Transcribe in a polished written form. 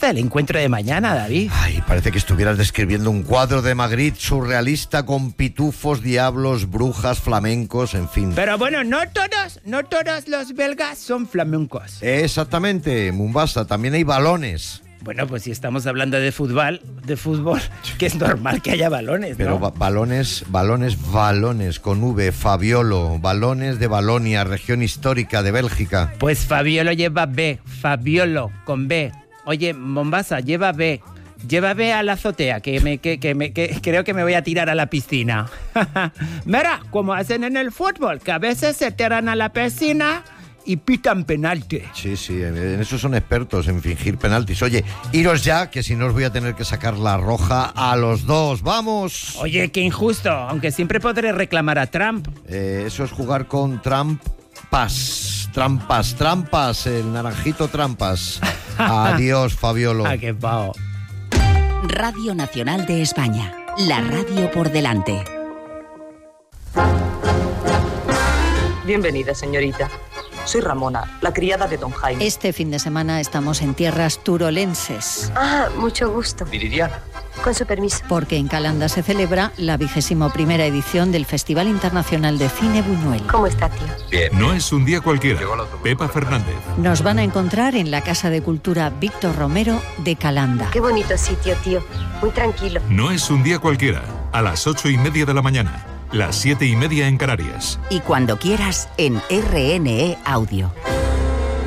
gusta el encuentro de mañana, David? Ay, parece que estuvieras describiendo un cuadro de Magritte surrealista con pitufos, diablos, brujas, flamencos, en fin. Pero bueno, no todos los belgas son flamencos. Exactamente, Mombasa, también hay balones. Bueno, pues si estamos hablando de fútbol, que es normal que haya balones, ¿no? Pero balones con V, Fabiolo, balones de Valonia, región histórica de Bélgica. Pues Fabiolo lleva B, Fabiolo con B. Oye, Mombasa, lleva B. Lleva B a la azotea, que creo que me voy a tirar a la piscina. Mira, como hacen en el fútbol, que a veces se tiran a la piscina y pitan penalti. Sí, en eso son expertos, en fingir penaltis. Oye, iros ya, que si no os voy a tener que sacar la roja a los dos. ¡Vamos! Oye, qué injusto, aunque siempre podré reclamar a Trump. Eso es jugar con trampas, el naranjito trampas. Adiós, Fabiolo. ¡Ah, qué pao! Radio Nacional de España, la radio por delante. Bienvenida, señorita. Soy Ramona, la criada de don Jaime. Este fin de semana estamos en tierras turolenses. Ah, mucho gusto. Viridiana. Con su permiso. Porque en Calanda se celebra la 21ª edición del Festival Internacional de Cine Buñuel. ¿Cómo está, tío? Bien. No es un día cualquiera. Pepa Fernández. Nos van a encontrar en la Casa de Cultura Víctor Romero de Calanda. Qué bonito sitio, tío. Muy tranquilo. No es un día cualquiera. A las 8:30 de la mañana. Las 7:30 en Canarias. Y cuando quieras en RNE Audio.